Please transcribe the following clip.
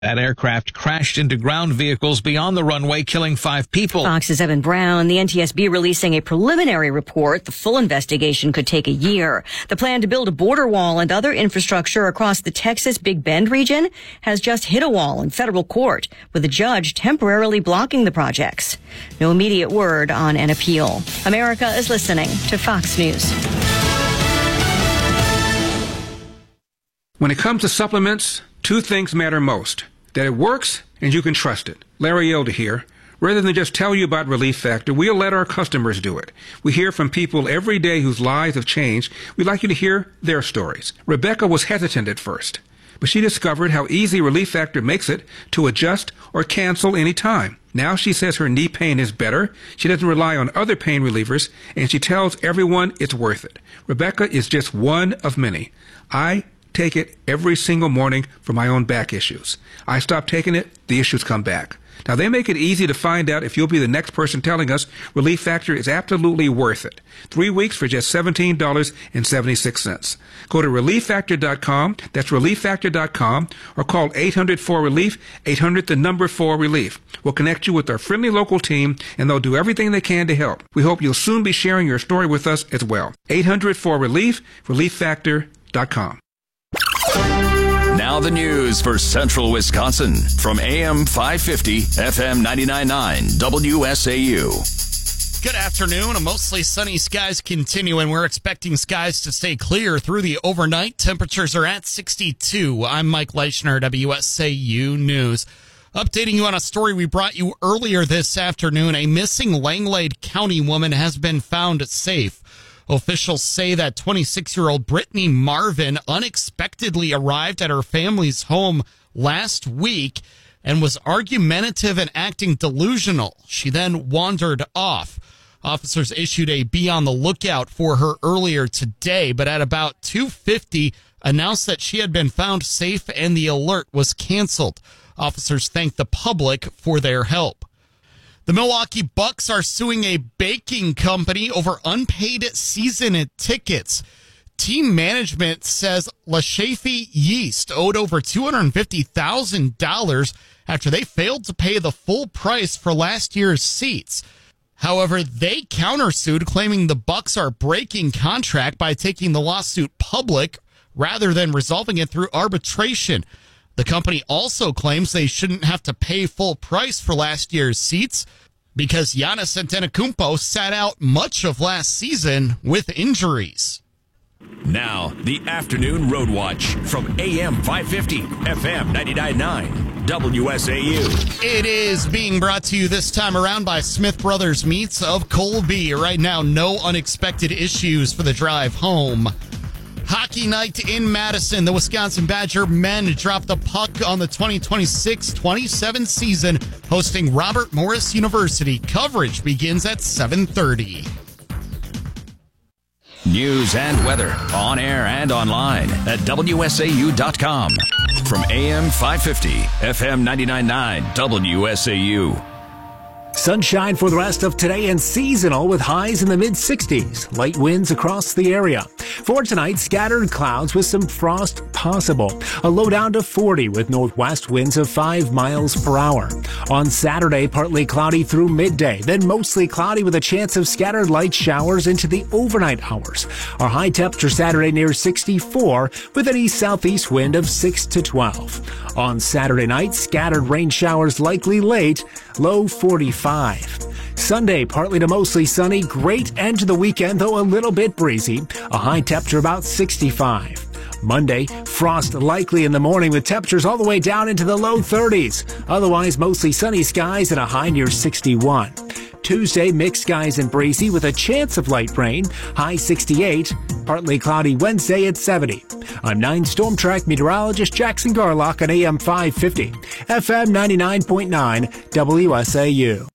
That aircraft crashed into ground vehicles beyond the runway, killing 5 people. Fox's Evan Brown, the NTSB releasing a preliminary report. The full investigation could take a year. The plan to build a border wall and other infrastructure across the Texas Big Bend region has just hit a wall in federal court, with a judge temporarily blocking the projects. No immediate word on an appeal. America is listening to Fox News. When it comes to supplements, 2 things matter most: that it works and you can trust it. Larry Elder here. Rather than just tell you about Relief Factor, we'll let our customers do it. We hear from people every day whose lives have changed. We'd like you to hear their stories. Rebecca was hesitant at first, but she discovered how easy Relief Factor makes it to adjust or cancel any time. Now she says her knee pain is better, she doesn't rely on other pain relievers, and she tells everyone it's worth it. Rebecca is just one of many. I take it every single morning for my own back issues. I stop taking it, the issues come back. Now, they make it easy to find out if you'll be the next person telling us Relief Factor is absolutely worth it. 3 weeks for just $17.76. Go to ReliefFactor.com, that's ReliefFactor.com, or call 800-4RELIEF, 800-4RELIEF. We'll connect you with our friendly local team, and they'll do everything they can to help. We hope you'll soon be sharing your story with us as well. 800-4RELIEF, ReliefFactor.com. Now the news for Central Wisconsin from AM 550, FM 99.9, WSAU. Good afternoon. Mostly sunny skies continue, and we're expecting skies to stay clear through the overnight. Temperatures are at 62. I'm Mike Leischner, WSAU News. Updating you on a story we brought you earlier this afternoon. A missing Langlade County woman has been found safe. Officials say that 26-year-old Brittany Marvin unexpectedly arrived at her family's home last week and was argumentative and acting delusional. She then wandered off. Officers issued a be on the lookout for her earlier today, but at about 2:50 announced that she had been found safe and the alert was canceled. Officers thanked the public for their help. The Milwaukee Bucks are suing a baking company over unpaid season tickets. Team management says LaChafee Yeast owed over $250,000 after they failed to pay the full price for last year's seats. However, they countersued, claiming the Bucks are breaking contract by taking the lawsuit public rather than resolving it through arbitration. The company also claims they shouldn't have to pay full price for last year's seats because Giannis Antetokounmpo sat out much of last season with injuries. Now, the Afternoon Road Watch from AM 550, FM 99.9, WSAU. It is being brought to you this time around by Smith Brothers Meats of Colby. Right now, no unexpected issues for the drive home. Hockey night in Madison. The Wisconsin Badger men dropped the puck on the 2026-27 season, hosting Robert Morris University. Coverage begins at 7:30. News and weather on air and online at WSAU.com. From AM 550, FM 99.9, WSAU. Sunshine for the rest of today and seasonal with highs in the mid-60s. Light winds across the area. For tonight, scattered clouds with some frost possible. A low down to 40 with northwest winds of 5 miles per hour. On Saturday, partly cloudy through midday, then mostly cloudy with a chance of scattered light showers into the overnight hours. Our high temperature Saturday near 64 with an east-southeast wind of 6 to 12. On Saturday night, scattered rain showers likely late, low 45. Sunday, partly to mostly sunny, great end to the weekend, though a little bit breezy. A high temperature about 65. Monday, frost likely in the morning with temperatures all the way down into the low 30s. Otherwise, mostly sunny skies and a high near 61. Tuesday, mixed skies and breezy with a chance of light rain. High 68. Partly cloudy Wednesday at 70. I'm 9 Storm Track meteorologist Jackson Garlock on AM 550, FM 99.9, WSAU.